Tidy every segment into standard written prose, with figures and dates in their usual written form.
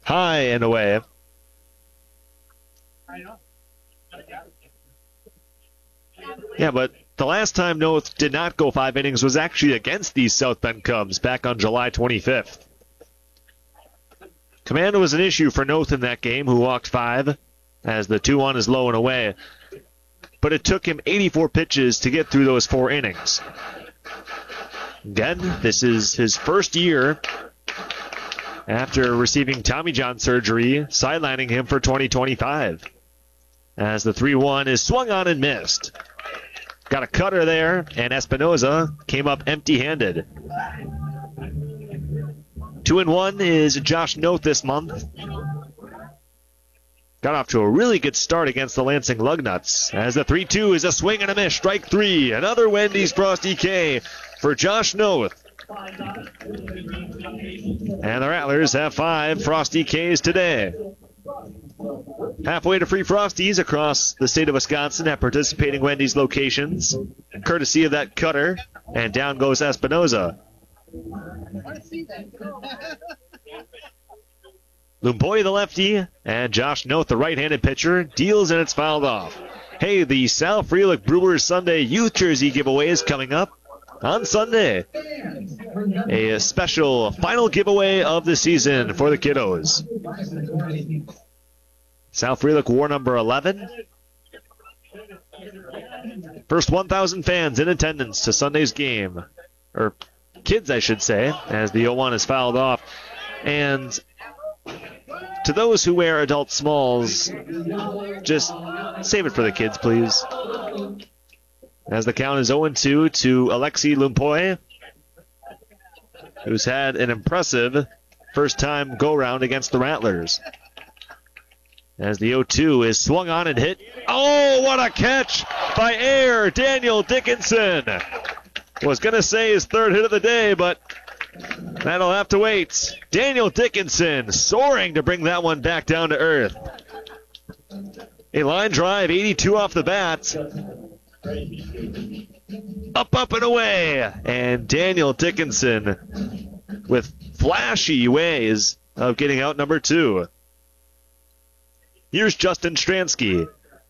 high and away. Yeah, but the last time Noth did not go 5 innings was actually against these South Bend Cubs back on July 25th. Command was an issue for Noth in that game, who walked 5 as the 2-1 is low and away. But it took him 84 pitches to get through those 4 innings. Again, this is his first year after receiving Tommy John surgery, sidelining him for 2025. As the 3-1 is swung on and missed. Got a cutter there, and Espinoza came up empty-handed. 2-1 is Josh Noth this month. Got off to a really good start against the Lansing Lugnuts. As the 3-2 is a swing and a miss, strike 3. Another Wendy's Frosty K for Josh Noth. And the Rattlers have 5 Frosty Ks today. Halfway to free Frosties across the state of Wisconsin at participating Wendy's locations, courtesy of that cutter, and down goes Espinoza. Lumboy, the lefty, and Josh Noth, the right-handed pitcher, deals and it's fouled off. Hey, the Sal Frelick Brewers Sunday Youth Jersey giveaway is coming up on Sunday. A special final giveaway of the season for the kiddos. Sal Frelick wore number 11. First 1,000 fans in attendance to Sunday's game. Or kids, I should say, as the 0-1 is fouled off. And to those who wear adult smalls, just save it for the kids, please. As the count is 0-2 to Alexi Lumpoy, who's had an impressive first-time go-round against the Rattlers. As the 0-2 is swung on and hit. Oh, what a catch by Air Daniel Dickinson. Was going to say his 3rd hit of the day, but that'll have to wait. Daniel Dickinson soaring to bring that one back down to earth. A line drive, 82 off the bat. Up and away. And Daniel Dickinson with flashy ways of getting out number 2. Here's Justin Stransky.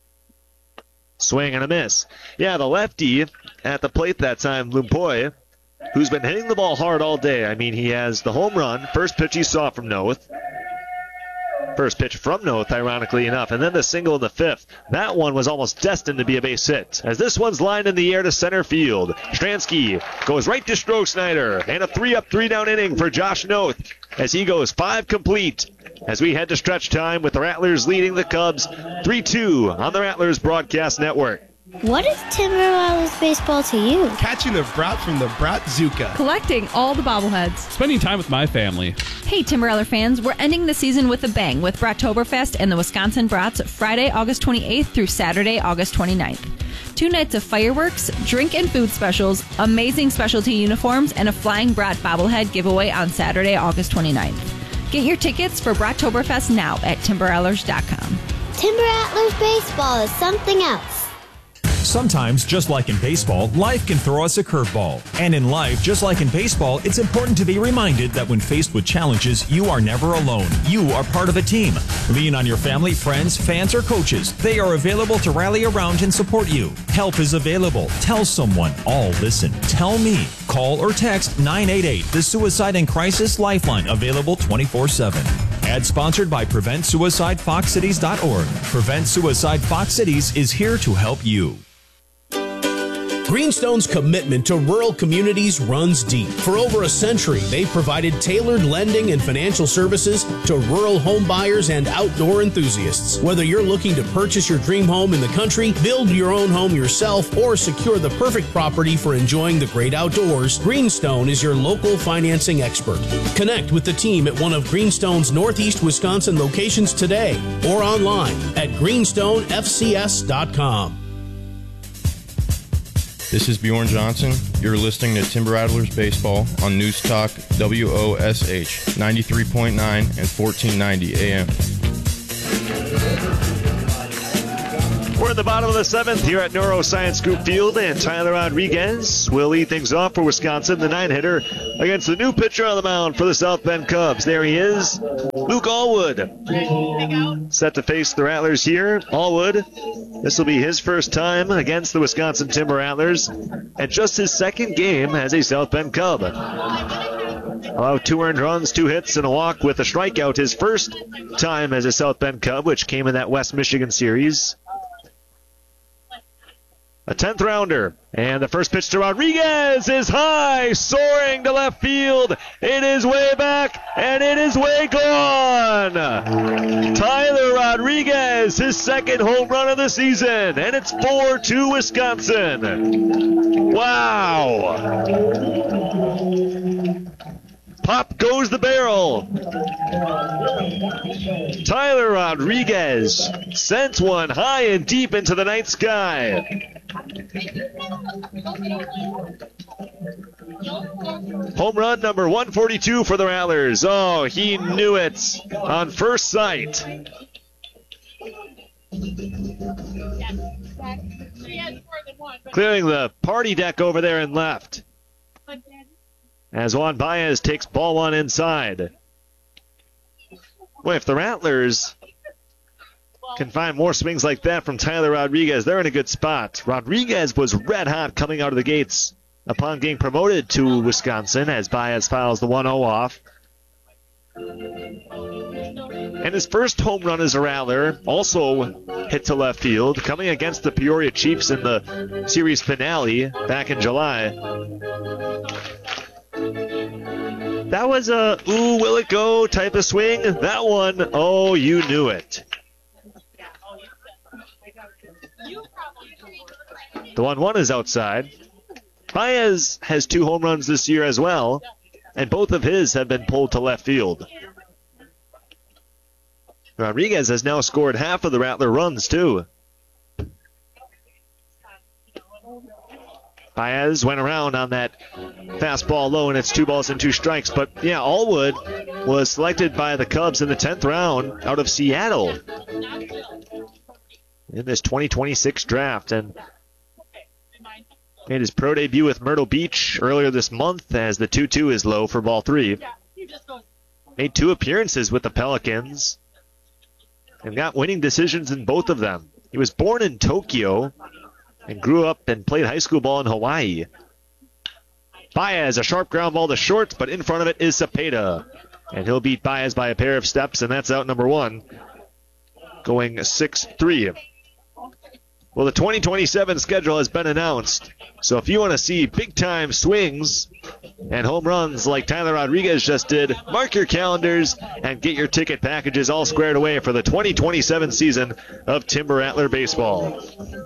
Swing and a miss. Yeah, the lefty at the plate that time, Lumpoy, who's been hitting the ball hard all day. I mean, he has the home run, first pitch he saw from Noth. First pitch from Noth, ironically enough. And then the single in the 5th. That one was almost destined to be a base hit, as this one's lined in the air to center field. Stransky goes right to Stroh Snyder. And a 3-up, 3-down inning for Josh Noth as he goes 5 complete. As we head to stretch time with the Rattlers leading the Cubs 3-2 on the Rattlers Broadcast Network. What is Timber Rattlers baseball to you? Catching the brat from the Bratzuka. Collecting all the bobbleheads. Spending time with my family. Hey, Timber Rattler fans, we're ending the season with a bang with Brattoberfest and the Wisconsin Brats Friday, August 28th through Saturday, August 29th. 2 nights of fireworks, drink and food specials, amazing specialty uniforms, and a Flying Brat bobblehead giveaway on Saturday, August 29th. Get your tickets for Brattoberfest now at timberrattlers.com. Timber Rattlers baseball is something else. Sometimes, just like in baseball, life can throw us a curveball. And in life, just like in baseball, it's important to be reminded that when faced with challenges, you are never alone. You are part of a team. Lean on your family, friends, fans, or coaches. They are available to rally around and support you. Help is available. Tell someone. All listen. Tell me. Call or text 988, the Suicide and Crisis Lifeline, available 24/7. Ad sponsored by PreventSuicideFoxCities.org. Prevent Suicide Fox Cities is here to help you. Greenstone's commitment to rural communities runs deep. For over a century, they've provided tailored lending and financial services to rural home buyers and outdoor enthusiasts. Whether you're looking to purchase your dream home in the country, build your own home yourself, or secure the perfect property for enjoying the great outdoors, Greenstone is your local financing expert. Connect with the team at one of Greenstone's Northeast Wisconsin locations today or online at greenstonefcs.com. This is Bjorn Johnson. You're listening to Timber Rattlers Baseball on News Talk WOSH 93.9 and 1490 AM. We're in the bottom of the 7th here at Neuroscience Scoop Field, and Tyler Rodriguez will lead things off for Wisconsin, the 9-hitter, against the new pitcher on the mound for the South Bend Cubs. There he is, Luke Allwood, set to face the Rattlers here. Allwood, this will be his first time against the Wisconsin Timber Rattlers, and just his second game as a South Bend Cub. Allowed 2 earned runs, 2 hits, and a walk with a strikeout his first time as a South Bend Cub, which came in that West Michigan series. A 10th rounder, and the first pitch to Rodriguez is high, soaring to left field. It is way back, and it is way gone. Tyler Rodriguez, his second home run of the season, and it's 4-2 Wisconsin. Wow. Pop goes the barrel. Tyler Rodriguez sent one high and deep into the night sky. Home run number 142 for the Rattlers. Oh, he knew it on first sight. Clearing the party deck over there in left, as Juan Baez takes ball 1 inside. Well, if the Rattlers can find more swings like that from Tyler Rodriguez, they're in a good spot. Rodriguez was red hot coming out of the gates upon getting promoted to Wisconsin, as Baez fouls the 1-0 off. And his first home run as a Rattler also hit to left field, coming against the Peoria Chiefs in the series finale back in July. That was a, ooh, will it go type of swing. That one, oh, you knew it. The 1-1 is outside. Baez has 2 home runs this year as well, and both of his have been pulled to left field. Rodriguez has now scored half of the Rattler runs, too. Baez went around on that fastball low, and it's 2 balls and 2 strikes. But, yeah, Allwood was selected by the Cubs in the 10th round out of Seattle in this 2026 draft, and made his pro debut with Myrtle Beach earlier this month, as the 2-2 is low for ball 3. Made 2 appearances with the Pelicans and got winning decisions in both of them. He was born in Tokyo and grew up and played high school ball in Hawaii. Baez, a sharp ground ball to short, but in front of it is Cepeda. And he'll beat Baez by a pair of steps, and that's out number 1. Going 6-3. Well, the 2027 schedule has been announced. So if you want to see big-time swings and home runs like Tyler Rodriguez just did, mark your calendars and get your ticket packages all squared away for the 2027 season of Timber Rattler baseball.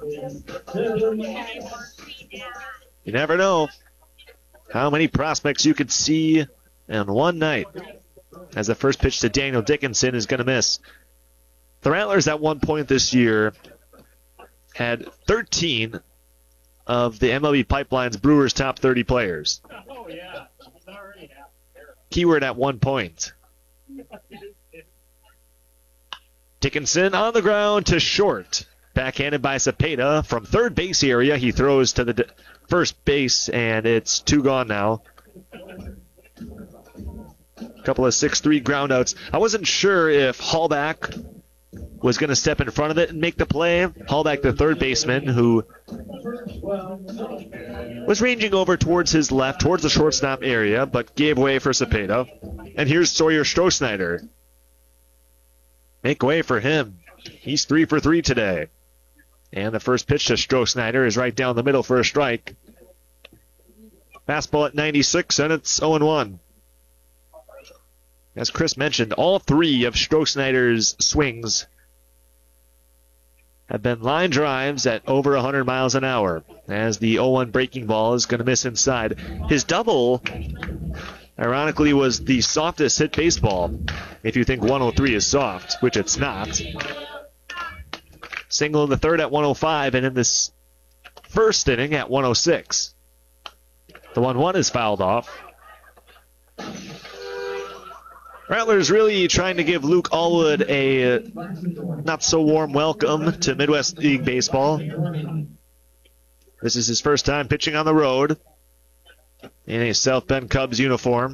You never know how many prospects you could see in one night, as the first pitch to Daniel Dickinson is going to miss. The Rattlers at one point this year had 13 of the MLB Pipeline's Brewers top 30 players. Keyword at one point. Dickinson on the ground to short. Backhanded by Cepeda from third base area. He throws to the first base, and it's 2 gone now. A couple of 6-3 groundouts. I wasn't sure if Hallback was going to step in front of it and make the play. Hallback, the third baseman, who was ranging over towards his left, towards the shortstop area, but gave way for Cepeda. And here's Sawyer Strohsnyder. Make way for him. He's 3 for 3 today. And the first pitch to Strohsnyder is right down the middle for a strike. Fastball at 96, and it's 0-1. As Chris mentioned, all 3 of Strohsnyder's swings have been line drives at over 100 miles an hour, as the 0-1 breaking ball is going to miss inside. His double, ironically, was the softest hit baseball, if you think 103 is soft, which it's not. Single in the third at 105, and in this first inning at 106. The 1-1 is fouled off. Rattlers really trying to give Luke Allwood a not-so-warm welcome to Midwest League Baseball. This is his first time pitching on the road in a South Bend Cubs uniform.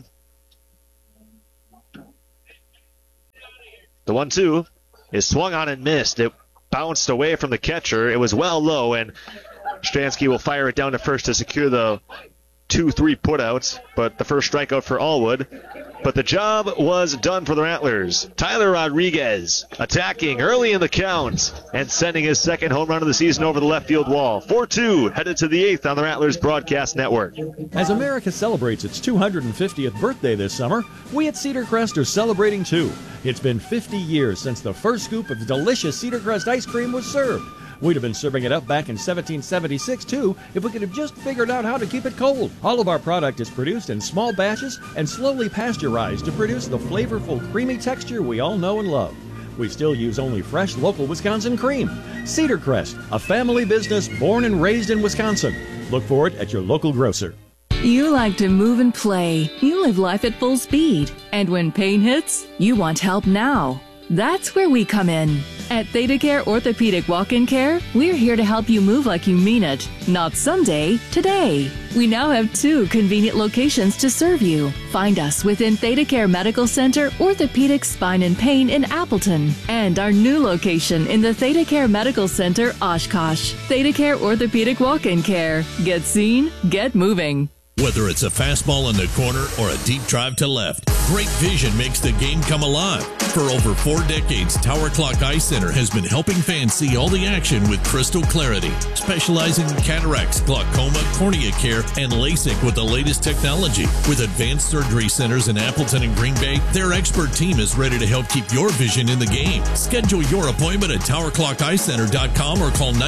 The 1-2 is swung on and missed. It bounced away from the catcher. It was well low, and Stransky will fire it down to first to secure the 2-3 putouts, but the first strikeout for Allwood. But the job was done for the Rattlers. Tyler Rodriguez attacking early in the count and sending his second home run of the season over the left field wall. 4-2 headed to the 8th on the Rattlers broadcast network. As America celebrates its 250th birthday this summer, we at Cedar Crest are celebrating too. It's been 50 years since the first scoop of delicious Cedar Crest ice cream was served. We'd have been serving it up back in 1776, too, if we could have just figured out how to keep it cold. All of our product is produced in small batches and slowly pasteurized to produce the flavorful, creamy texture we all know and love. We still use only fresh, local Wisconsin cream. Cedar Crest, a family business born and raised in Wisconsin. Look for it at your local grocer. You like to move and play. You live life at full speed. And when pain hits, you want help now. That's where we come in. At ThedaCare Orthopedic Walk-In Care, we're here to help you move like you mean it. Not someday, today. We now have 2 convenient locations to serve you. Find us within ThedaCare Medical Center, Orthopedic Spine and Pain in Appleton, and our new location in the ThedaCare Medical Center, Oshkosh. ThedaCare Orthopedic Walk-In Care. Get seen, get moving. Whether it's a fastball in the corner or a deep drive to left, great vision makes the game come alive. For over 4 decades, Tower Clock Eye Center has been helping fans see all the action with crystal clarity, specializing in cataracts, glaucoma, cornea care, and LASIK with the latest technology. With advanced surgery centers in Appleton and Green Bay, their expert team is ready to help keep your vision in the game. Schedule your appointment at TowerClockEyeCenter.com or call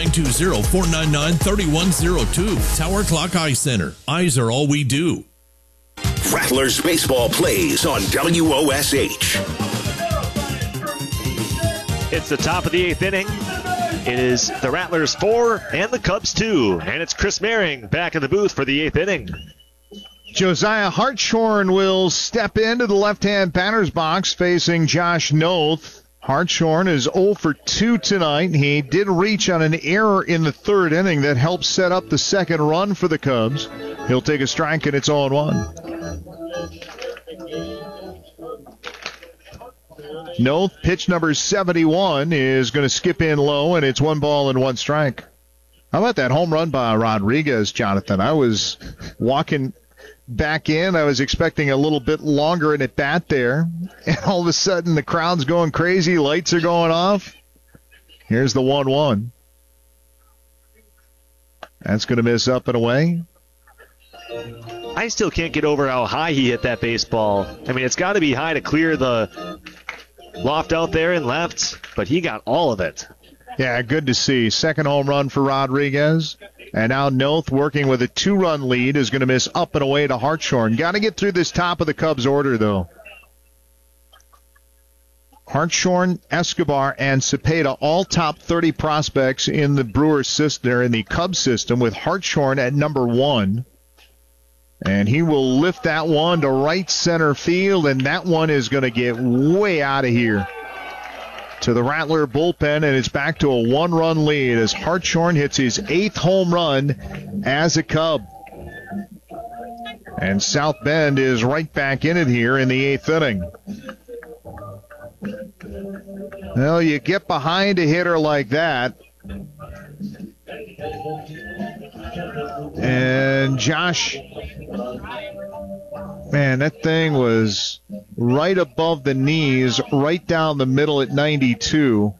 920-499-3102. Tower Clock Eye Center. Eyes are all we do. Rattlers baseball plays on WOSH. It's the top of the 8th inning. It is the Rattlers 4 and the Cubs 2. And it's Chris Mehring back in the booth for the 8th inning. Josiah Hartshorn will step into the left-hand batter's box facing Josh Noth. Hartshorn is 0 for 2 tonight. He did reach on an error in the 3rd inning that helped set up the second run for the Cubs. He'll take a strike, and it's 0-1. Noth, pitch number 71, is going to skip in low, and it's 1 ball and 1 strike. How about that home run by Rodriguez, Jonathan? I was walking back in. I was expecting a little bit longer in at bat there. And all of a sudden, the crowd's going crazy. Lights are going off. Here's the 1-1. That's going to miss up and away. I still can't get over how high he hit that baseball. I mean, it's got to be high to clear the loft out there and left, but he got all of it. Yeah, good to see. Second home run for Rodriguez. And now Noth, working with a 2-run lead, is going to miss up and away to Hartshorn. Got to get through this top of the Cubs order, though. Hartshorn, Escobar, and Cepeda, all top 30 prospects in the Brewers system, or in the Cubs system, with Hartshorn at number 1. And he will lift that one to right center field, and that one is going to get way out of here to the Rattler bullpen, and it's back to a 1-run lead as Hartshorn hits his 8th home run as a Cub. And South Bend is right back in it here in the 8th inning. Well, you get behind a hitter like that, and Josh, man, that thing was right above the knees, right down the middle at 92.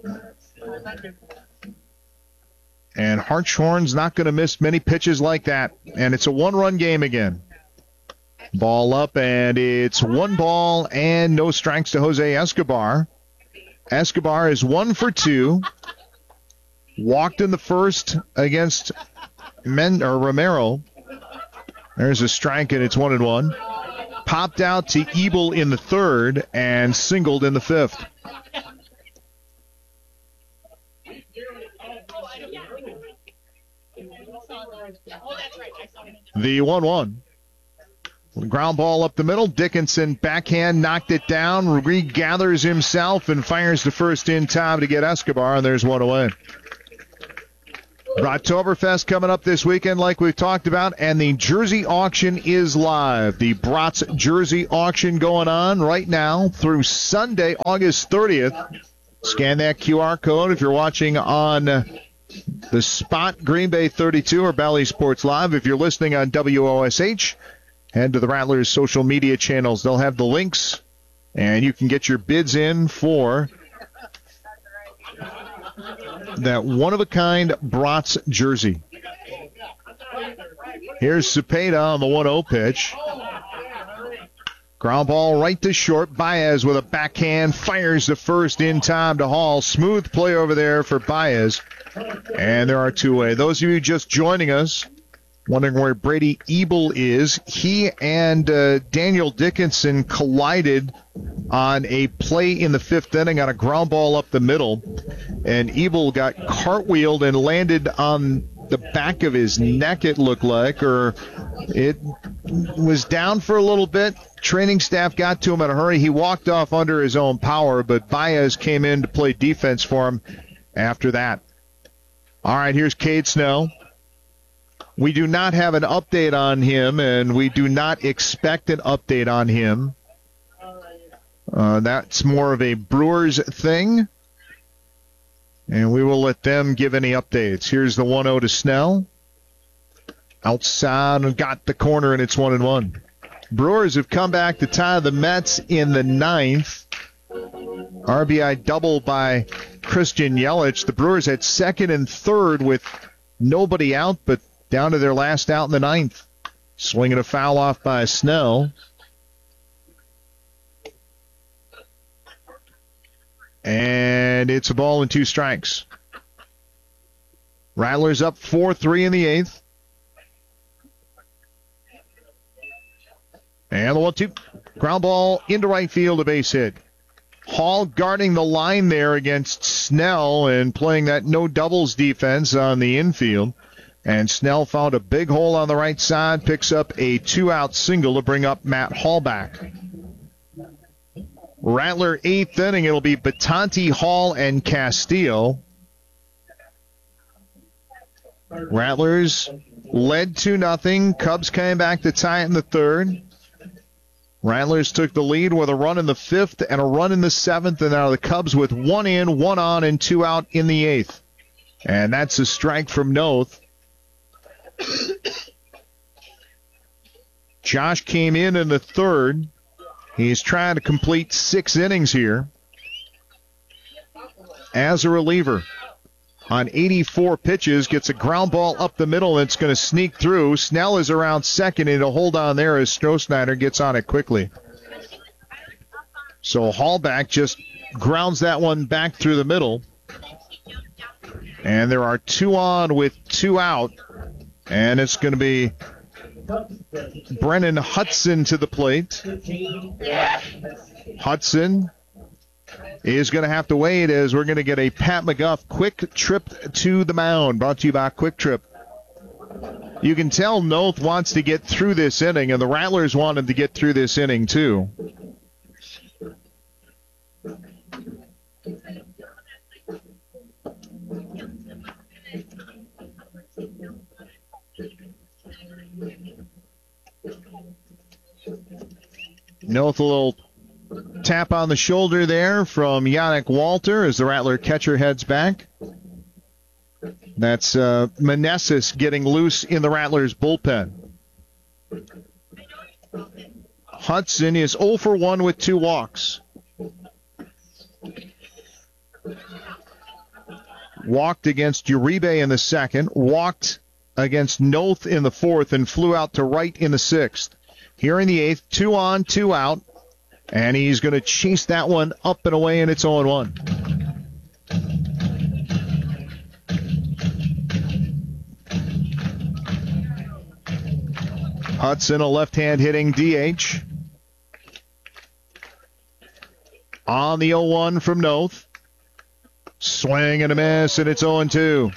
And Hartshorn's not going to miss many pitches like that. And it's a 1-run game again. Ball up, and it's 1 ball and no strikes to Jose Escobar. Escobar is 1 for 2. Walked in the first against Romero. There's a strike, and it's 1-1. Popped out to Ebel in the 3rd and singled in the 5th. The 1-1. Ground ball up the middle. Dickinson backhand knocked it down. Regathers himself and fires the first in time to get Escobar, and there's one away. Brattoberfest coming up this weekend like we've talked about, and the jersey auction is live. The Brats jersey auction going on right now through Sunday, August 30th. Scan that QR code if you're watching on the Spot Green Bay 32 or Bally Sports Live. If you're listening on WOSH, head to the Rattlers social media channels. They'll have the links, and you can get your bids in for that one-of-a-kind Brats jersey. Here's Cepeda on the 1-0 pitch. Ground ball right to short. Baez with a backhand fires the first in time to Hall. Smooth play over there for Baez. And there are two away. Those of you just joining us, wondering where Brady Ebel is, he and Daniel Dickinson collided on a play in the fifth inning on a ground ball up the middle. And Ebel got cartwheeled and landed on the back of his neck, it looked like, or it was down for a little bit. Training staff got to him in a hurry. He walked off under his own power, but Baez came in to play defense for him after that. All right, here's Cade Snell. We do not have an update on him, and we do not expect an update on him. That's more of a Brewers thing, and we will let them give any updates. Here's the 1-0 to Snell. Outside and got the corner, and it's 1-1. Brewers have come back to tie the Mets in the ninth. RBI double by Christian Yelich. The Brewers had second and third with nobody out, but down to their last out in the ninth. Swinging a foul off by Snell. And it's a ball and 2 strikes. Rattlers up 4-3 in the eighth. And the 1-2. Ground ball into right field, a base hit. Hall guarding the line there against Snell and playing that no doubles defense on the infield. And Snell found a big hole on the right side, picks up a 2-out single to bring up Matt Hall back. Rattler eighth inning, it'll be Batanti, Hall, and Castillo. Rattlers led 2-0. Cubs came back to tie it in the third. Rattlers took the lead with a run in the fifth and a run in the seventh, and now the Cubs with 1 in, 1 on, and 2 out in the eighth. And that's a strike from Noth. Josh came in the third. He's trying to complete 6 innings here as a reliever. On 84 pitches, gets a ground ball up the middle, and it's going to sneak through. Snell is around second, and he'll hold on there as Stroh-Snyder gets on it quickly. So Hallback just grounds that one back through the middle. And there are 2 on with 2 out. And it's going to be Brennan Hudson to the plate. Hudson is going to have to wait as we're going to get a Pat McGuff quick trip to the mound. Brought to you by Quick Trip. You can tell Noth wants to get through this inning, and the Rattlers wanted to get through this inning too. Noth a little tap on the shoulder there from Yannick Walter as the Rattler catcher heads back. That's Meneses getting loose in the Rattlers bullpen. Hudson is 0 for 1 with 2 walks. Walked against Uribe in the second, walked against Noth in the fourth, and flew out to right in the sixth. Here in the eighth, 2 on, 2 out. And he's going to chase that one up and away, and it's 0-1. Hudson, a left-hand hitting DH. On the 0-1 from Noth. Swing and a miss, and it's 0-2.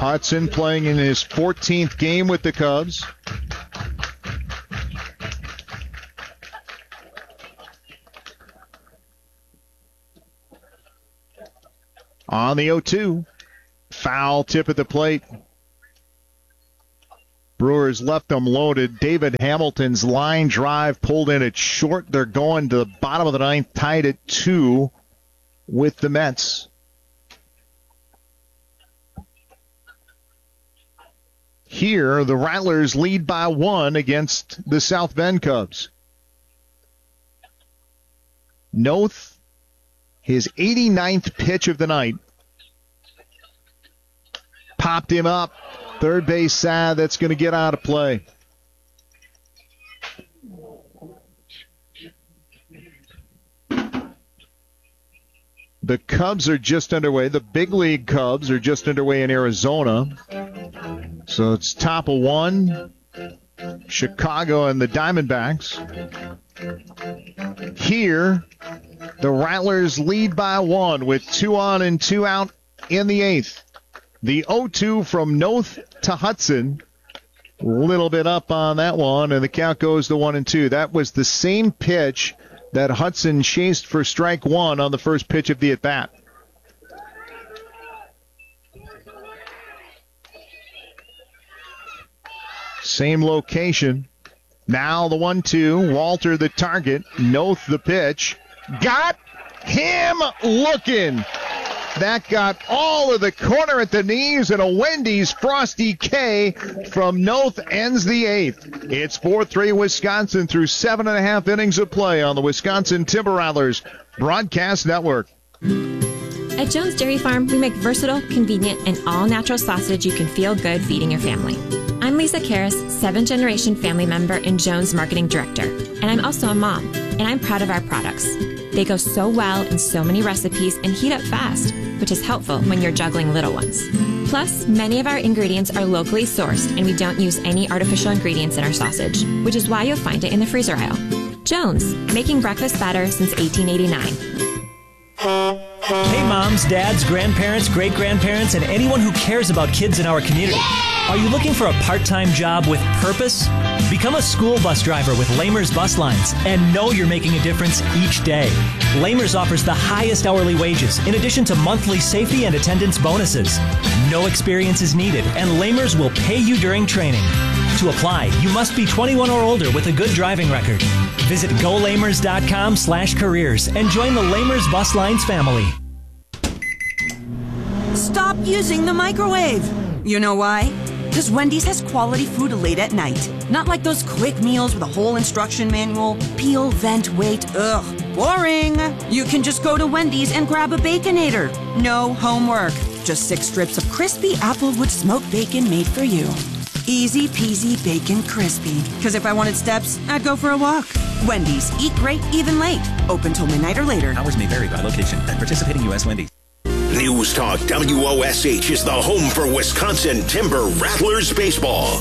Hudson playing in his 14th game with the Cubs. On the 0-2. Foul tip at the plate. Brewers left them loaded. David Hamilton's line drive pulled in at short. They're going to the bottom of the ninth, tied at 2 with the Mets. Here, the Rattlers lead by 1 against the South Bend Cubs. Noth, his 89th pitch of the night. Popped him up. Third base side, that's going to get out of play. The Cubs are just underway. The big league Cubs are just underway in Arizona. So it's top of 1. Chicago and the Diamondbacks. Here, the Rattlers lead by 1 with 2 on and 2 out in the 8th. The 0-2 from Noth to Hudson. A little bit up on that one, and the count goes to 1-2. That was the same pitch that Hudson chased for strike 1 on the first pitch of the at-bat. Same location. Now the 1-2. Walter the target. Noth the pitch. Got him looking. That got all of the corner at the knees, and a Wendy's Frosty K from Noth ends the 8th. It's 4-3 Wisconsin through 7.5 innings of play on the Wisconsin Timber Rattlers Broadcast Network. At Jones Dairy Farm, we make versatile, convenient, and all-natural sausage you can feel good feeding your family. I'm Lisa Karras, 7th-generation family member and Jones Marketing Director, and I'm also a mom, and I'm proud of our products. They go so well in so many recipes and heat up fast, which is helpful when you're juggling little ones. Plus, many of our ingredients are locally sourced, and we don't use any artificial ingredients in our sausage, which is why you'll find it in the freezer aisle. Jones, making breakfast better since 1889. Hey moms, dads, grandparents, great-grandparents, and anyone who cares about kids in our community. Are you looking for a part-time job with purpose? Become a school bus driver with Lamers Bus Lines and know you're making a difference each day. Lamers offers the highest hourly wages in addition to monthly safety and attendance bonuses. No experience is needed, and Lamers will pay you during training. To apply, you must be 21 or older with a good driving record. Visit golamers.com/careers and join the Lamers Bus Lines family. Stop using the microwave. You know why? Because Wendy's has quality food late at night. Not like those quick meals with a whole instruction manual. Peel, vent, wait. Ugh, boring. You can just go to Wendy's and grab a Baconator. No homework. Just 6 strips of crispy Applewood smoked bacon made for you. Easy peasy bacon crispy. Because if I wanted steps, I'd go for a walk. Wendy's. Eat great, even late. Open till midnight or later. Hours may vary by location at participating U.S. Wendy's. News Talk WOSH is the home for Wisconsin Timber Rattlers baseball.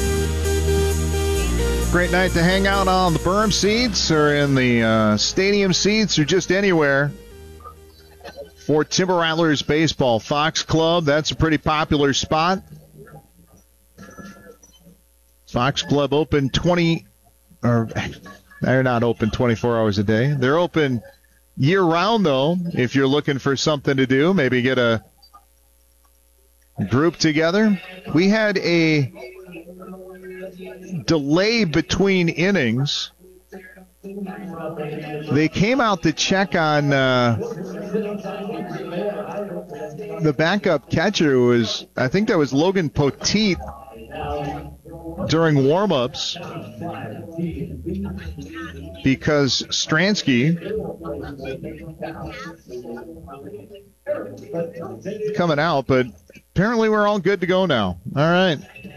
Great night to hang out on the berm seats or in the stadium seats or just anywhere for Timber Rattlers baseball. Fox Club, that's a pretty popular spot. Fox Club open they're not open 24 hours a day. They're open year-round, though, if you're looking for something to do, maybe get a group together. We had a delay between innings. They came out to check on the backup catcher. I think that was Logan Poteet during warm-ups, because Stransky coming out, but apparently we're all good to go now. All right.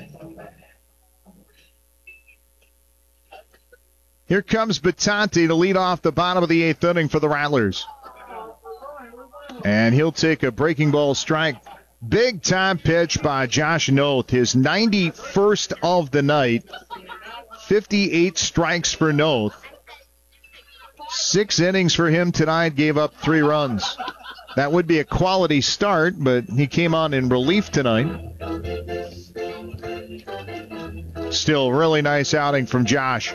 Here comes Batanti to lead off the bottom of the 8th inning for the Rattlers. And he'll take a breaking ball strike. Big-time pitch by Josh Noth, his 91st of the night. 58 strikes for Noth. 6 innings for him tonight, gave up 3 runs. That would be a quality start, but he came on in relief tonight. Still, really nice outing from Josh.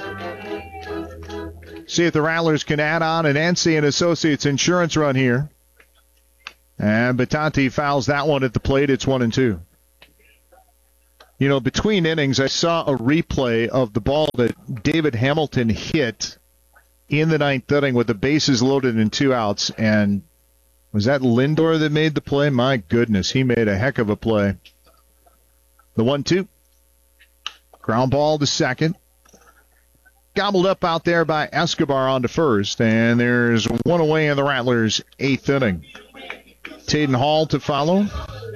See if the Rattlers can add on an NC and Associates insurance run here. And Batanti fouls that one at the plate. It's 1-2. You know, between innings, I saw a replay of the ball that David Hamilton hit in the ninth inning with the bases loaded and 2 outs. And was that Lindor that made the play? My goodness, he made a heck of a play. The 1-2. Ground ball to second. Gobbled up out there by Escobar on to first. And there's one away in the Rattlers' 8th inning. Tayden Hall to follow.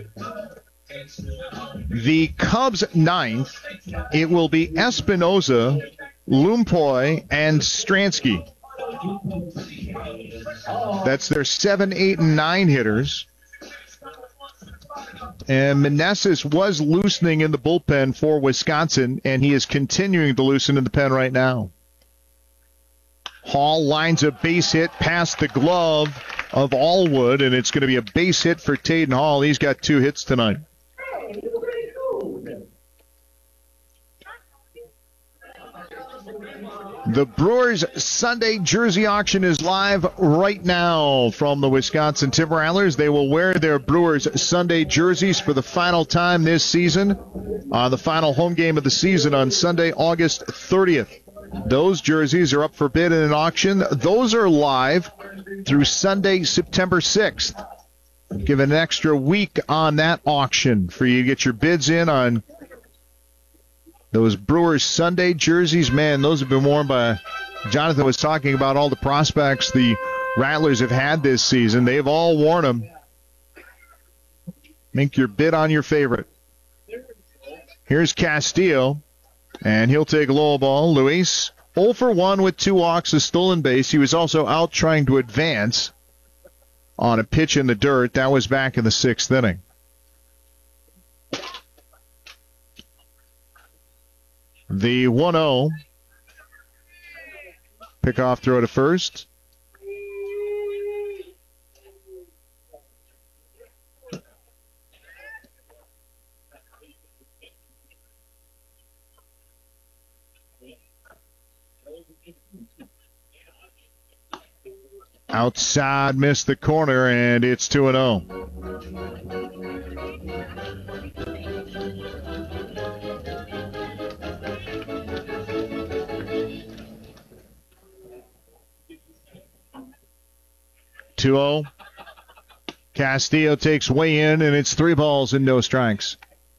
The Cubs' 9th, it will be Espinoza, Lumpoy, and Stransky. That's their 7, 8, and 9 hitters. And Meneses was loosening in the bullpen for Wisconsin, and he is continuing to loosen in the pen right now. Hall lines a base hit past the glove of Allwood, and it's going to be a base hit for Tayden Hall. He's got 2 hits tonight. The Brewers Sunday jersey auction is live right now from the Wisconsin Timber Rattlers. They will wear their Brewers Sunday jerseys for the final time this season on the final home game of the season on Sunday, August 30th. Those jerseys are up for bid in an auction. Those are live through Sunday, September 6th. Give an extra week on that auction for you to get your bids in on those Brewers Sunday jerseys. Man, those have been worn by, Jonathan was talking about all the prospects the Rattlers have had this season. They've all worn them. Make your bid on your favorite. Here's Castillo, and he'll take a low ball. Luis, 0 for 1 with 2 walks, a stolen base. He was also out trying to advance on a pitch in the dirt. That was back in the 6th inning. The 1-0. Pickoff throw to first. Outside, missed the corner, and it's 2-0. Castillo takes way in, and it's 3 balls and no strikes.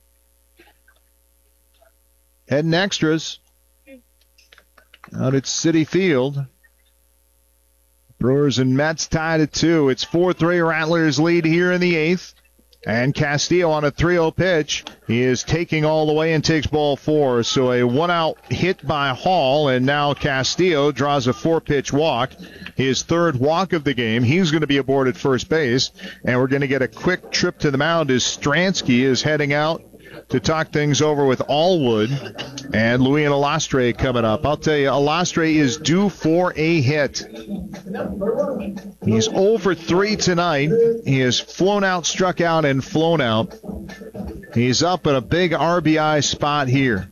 Heading extras out at Citi Field. Brewers and Mets tied at 2. It's 4-3 Rattlers lead here in the 8th. And Castillo on a 3-0 pitch. He is taking all the way and takes ball 4. So a 1-out hit by Hall, and now Castillo draws a 4-pitch walk. His 3rd walk of the game. He's going to be aboard at first base. And we're going to get a quick trip to the mound as Stransky is heading out to talk things over with Allwood and Luis Alastre coming up. I'll tell you, Alastre is due for a hit. He's 0 for 3 tonight. He has flown out, struck out, and flown out. He's up in a big RBI spot here.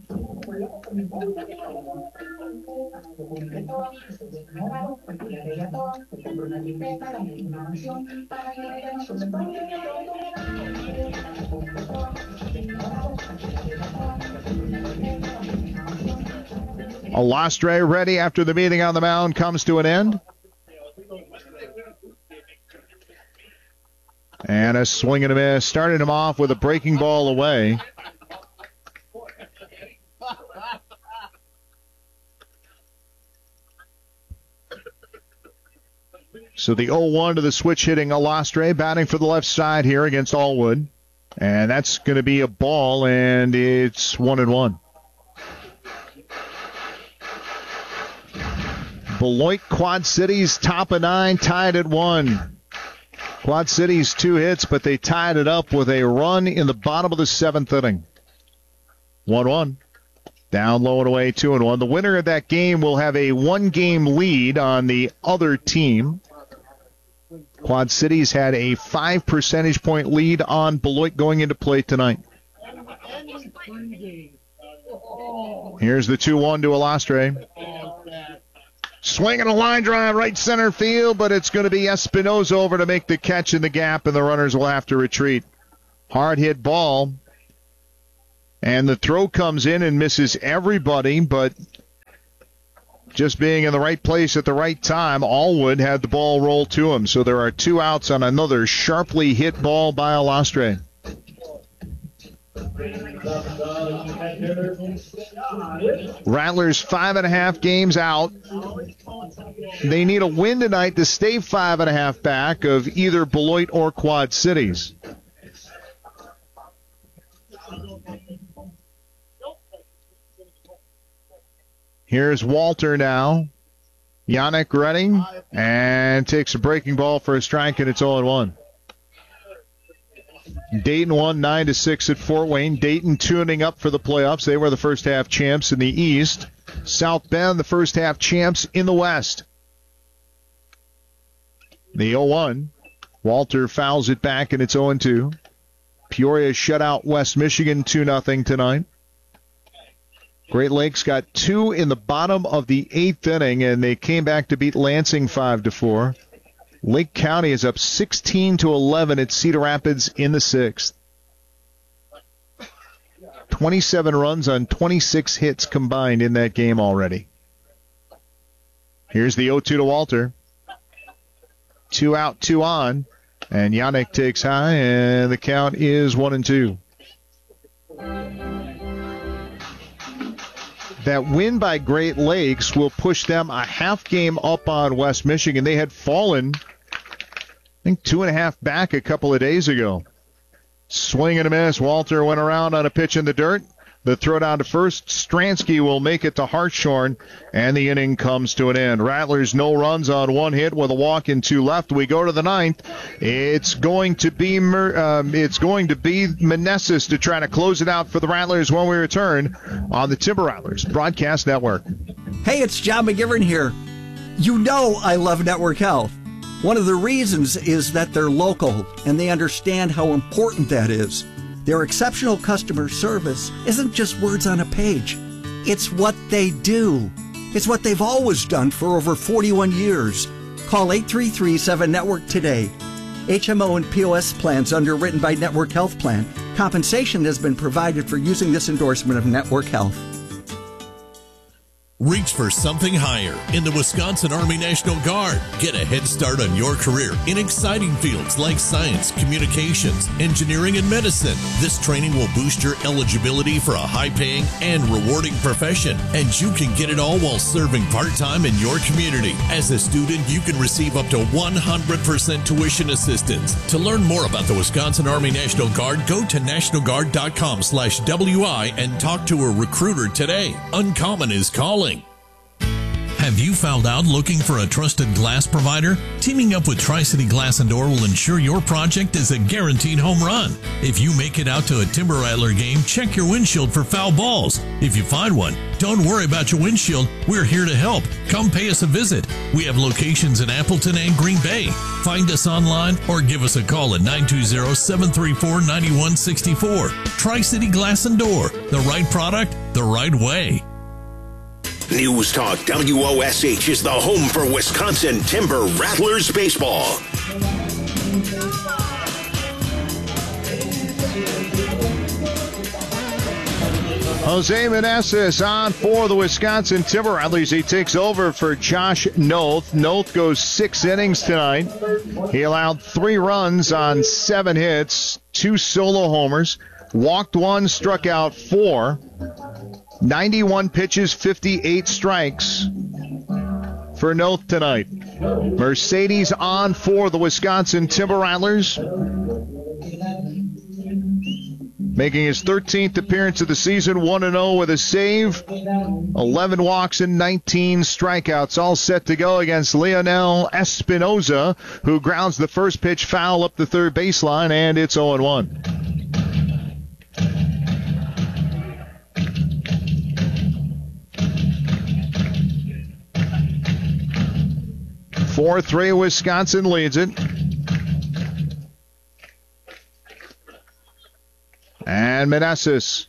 Alastre ready after the meeting on the mound comes to an end. And a swing and a miss. Started him off with a breaking ball away. So the 0-1 to the switch hitting Alastre, batting for the left side here against Allwood. And that's going to be a ball, and it's 1-1. Beloit Quad Cities top of 9, tied at 1. Quad Cities 2 hits, but they tied it up with a run in the bottom of the 7th inning. 1-1. Down low and away, 2-1. The winner of that game will have a 1-game lead on the other team. Quad Cities had a 5 percentage point lead on Beloit going into play tonight. Here's the 2-1 to Alastre. Swinging a line drive right center field, but it's going to be Espinoza over to make the catch in the gap, and the runners will have to retreat. Hard hit ball. And the throw comes in and misses everybody, but just being in the right place at the right time, Allwood had the ball roll to him. So there are 2 outs on another sharply hit ball by Alastre. Rattlers 5.5 games out. They need a win tonight to stay 5.5 back of either Beloit or Quad Cities. Here's Walter now. Yannick ready and takes a breaking ball for a strike, and it's 0-1. Dayton won 9-6 at Fort Wayne. Dayton tuning up for the playoffs. They were the first half champs in the East. South Bend, the first half champs in the West. The 0-1. Walter fouls it back, and it's 0-2. Peoria shut out West Michigan 2-0 tonight. Great Lakes got 2 in the bottom of the 8th inning, and they came back to beat Lansing 5-4. Lake County is up 16-11 at Cedar Rapids in the 6th. 27 runs on 26 hits combined in that game already. Here's the 0-2 to Walter. 2 out, 2 on. And Yannick takes high, and the count is 1-2. That win by Great Lakes will push them a half game up on West Michigan. They had fallen, I think, 2.5 back a couple of days ago. Swing and a miss. Walter went around on a pitch in the dirt. The throw down to first. Stransky will make it to Hartshorn, and the inning comes to an end. Rattlers no runs on 1 hit with a walk and 2 left. We go to the 9th. It's going to be Manassas to try to close it out for the Rattlers when we return on the Timber Rattlers Broadcast Network. Hey, it's John McGivern here. You know I love Network Health. One of the reasons is that they're local and they understand how important that is. Their exceptional customer service isn't just words on a page. It's what they do. It's what they've always done for over 41 years. Call 833-7-NETWORK today. HMO and POS plans underwritten by Network Health Plan. Compensation has been provided for using this endorsement of Network Health. Reach for something higher in the Wisconsin Army National Guard. Get a head start on your career in exciting fields like science, communications, engineering, and medicine. This training will boost your eligibility for a high-paying and rewarding profession, and you can get it all while serving part-time in your community. As a student, you can receive up to 100% tuition assistance. To learn more about the Wisconsin Army National Guard, go to nationalguard.com/WI and talk to a recruiter today. Uncommon is calling. Have you found out looking for a trusted glass provider? Teaming up with Tri-City Glass and Door will ensure your project is a guaranteed home run. If you make it out to a Timber Rattler game, check your windshield for foul balls. If you find one, don't worry about your windshield. We're here to help. Come pay us a visit. We have locations in Appleton and Green Bay. Find us online or give us a call at 920-734-9164. Tri-City Glass and Door. The right product, the right way. News Talk WOSH is the home for Wisconsin Timber Rattlers baseball. Jose Manassas on for the Wisconsin Timber Rattlers. He takes over for Josh Noth. Noth goes 6 innings tonight. He allowed 3 runs on 7 hits, 2 solo homers, walked 1, struck out 4. 91 pitches, 58 strikes for Noth tonight. Mercedes on for the Wisconsin Timber Rattlers, making his 13th appearance of the season, 1-0 with a save, 11 walks and 19 strikeouts, all set to go against Leonel Espinoza, who grounds the first pitch foul up the third baseline, and it's 0-1. 4-3, Wisconsin leads it. And Manassas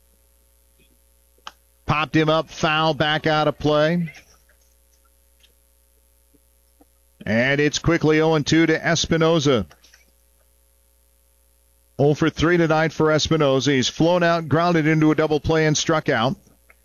popped him up, foul, back out of play. And it's quickly 0-2 to Espinoza. 0 for 3 tonight for Espinoza. He's flown out, grounded into a double play, and struck out.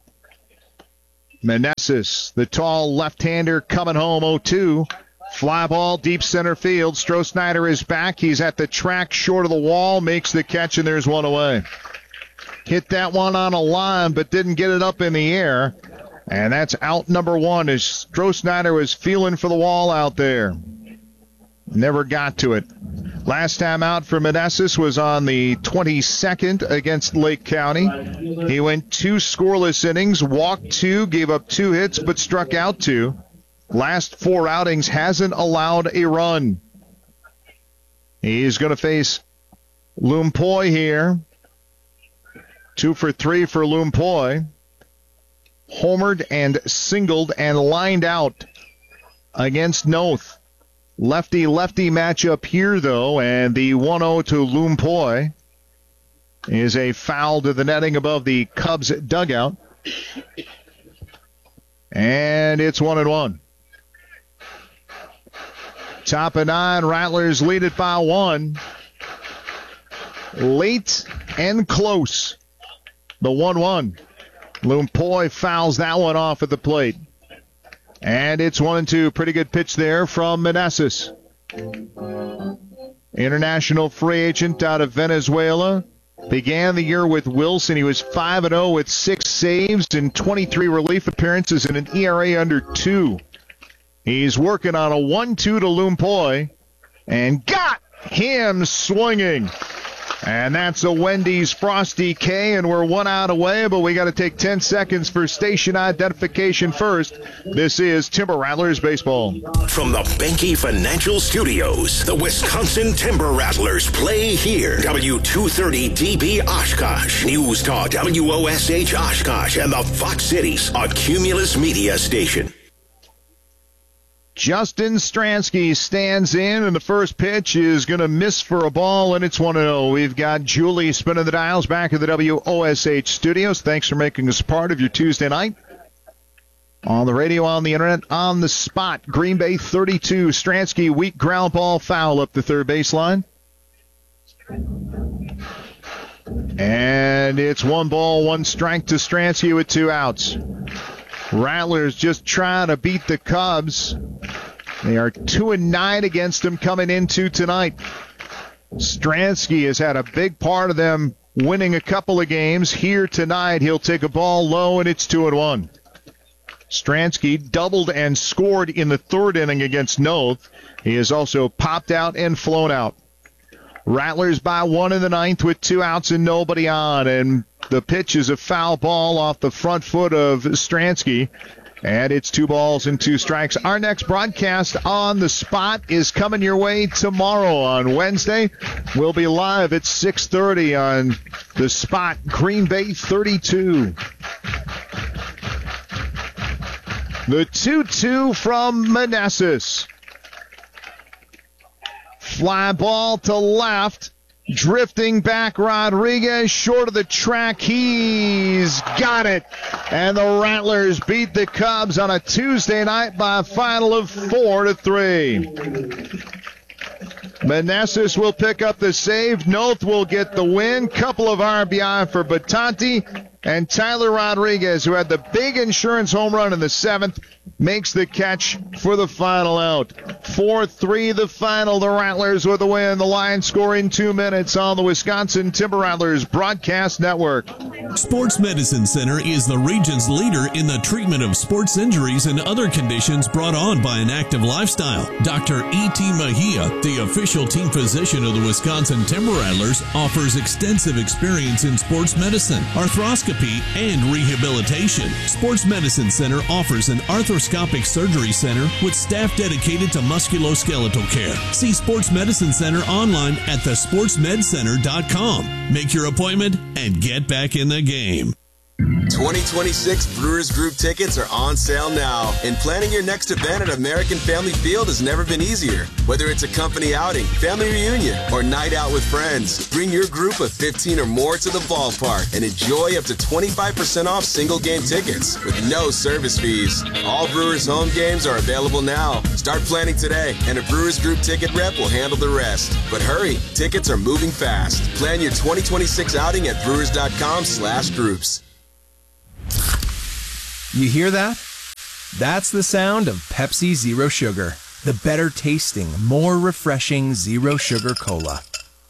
Manassas, the tall left-hander, coming home 0-2. Fly ball, deep center field. Stroh-Snyder is back. He's at the track, short of the wall, makes the catch, and there's one away. Hit that one on a line, but didn't get it up in the air. And that's out number one as Stroh-Snyder was feeling for the wall out there. Never got to it. Last time out for Manassas was on the 22nd against Lake County. He went 2 scoreless innings, walked 2, gave up 2 hits, but struck out 2. Last 4 outings hasn't allowed a run. He's going to face Lumpoy here. 2 for 3 for Lumpoy. Homered and singled and lined out against Noth. Lefty-lefty matchup here, though, and the 1-0 to Lumpoy is a foul to the netting above the Cubs dugout. And it's 1-1. Top of 9, Rattlers lead it by 1. Late and close. The 1-1. Lumpoy fouls that one off at the plate. And it's 1-2. Pretty good pitch there from Manassas. International free agent out of Venezuela. Began the year with Wilson. He was 5-0 with 6 saves and 23 relief appearances and an ERA under 2. He's working on a 1-2 to Lumpoy and got him swinging. And that's a Wendy's Frosty K, and we're 1 out away, but we got to take 10 seconds for station identification first. This is Timber Rattlers Baseball. From the Benke Financial Studios, the Wisconsin Timber Rattlers play here. W230DB Oshkosh, News Talk WOSH Oshkosh, and the Fox Cities, a Cumulus Media station. Justin Stransky stands in, and the first pitch is going to miss for a ball, and it's 1-0. We've got Julie spinning the dials back at the WOSH studios. Thanks for making us part of your Tuesday night. On the radio, on the internet, on the spot. Green Bay 32. Stransky, weak ground ball foul up the third baseline. And it's 1 ball, 1 strike to Stransky with 2 outs. Rattlers just trying to beat the Cubs. They are 2-9 against them coming into tonight. Stransky has had a big part of them winning a couple of games. Here tonight, he'll take a ball low, and it's 2-1. Stransky doubled and scored in the 3rd inning against Noth. He has also popped out and flown out. Rattlers by 1 in the 9th with 2 outs and nobody on, and the pitch is a foul ball off the front foot of Stransky, and it's 2 balls and 2 strikes. Our next broadcast on the spot is coming your way tomorrow on Wednesday. We'll be live at 6:30 on the spot, Green Bay 32. The 2-2 from Manassas. Fly ball to left. Drifting back, Rodriguez, short of the track. He's got it. And the Rattlers beat the Cubs on a Tuesday night by a final of 4-3. Manassas will pick up the save. Noth will get the win. Couple of RBI for Batanti. And Tyler Rodriguez, who had the big insurance home run in the 7th, makes the catch for the final out. 4-3 the final. The Rattlers with the win. The Lions score in 2 minutes on the Wisconsin Timber Rattlers Broadcast Network. Sports Medicine Center is the region's leader in the treatment of sports injuries and other conditions brought on by an active lifestyle. Dr. E.T. Mejia, the official team physician of the Wisconsin Timber Rattlers, offers extensive experience in sports medicine, arthroscopy, and rehabilitation. Sports Medicine Center offers an arthroscopic surgery center with staff dedicated to musculoskeletal care. See Sports Medicine Center online at thesportsmedcenter.com. Make your appointment and get back in the game. 2026 Brewers Group tickets are on sale now, and planning your next event at American Family Field has never been easier. Whether it's a company outing, family reunion, or night out with friends, bring your group of 15 or more to the ballpark and enjoy up to 25% off single game tickets with no service fees. All Brewers home games are available now. Start planning today, and a Brewers Group ticket rep will handle the rest. But hurry, tickets are moving fast. Plan your 2026 outing at brewers.com/groups. You hear that? That's the sound of Pepsi Zero Sugar, the better tasting, more refreshing Zero Sugar Cola.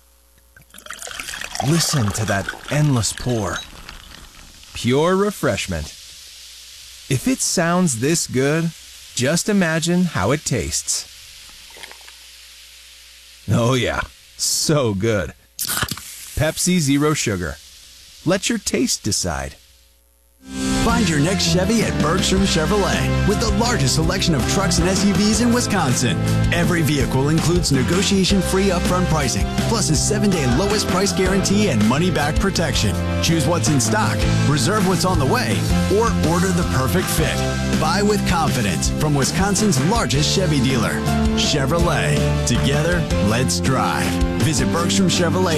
Listen to that endless pour. Pure refreshment. If it sounds this good, just imagine how it tastes. Oh yeah, so good. Pepsi Zero Sugar. Let your taste decide. Find your next Chevy at Bergstrom Chevrolet with the largest selection of trucks and SUVs in Wisconsin. Every vehicle includes negotiation-free upfront pricing, plus a 7-day lowest price guarantee and money-back protection. Choose what's in stock, reserve what's on the way, or order the perfect fit. Buy with confidence from Wisconsin's largest Chevy dealer. Chevrolet. Together, let's drive. Visit Bergstrom Chevrolet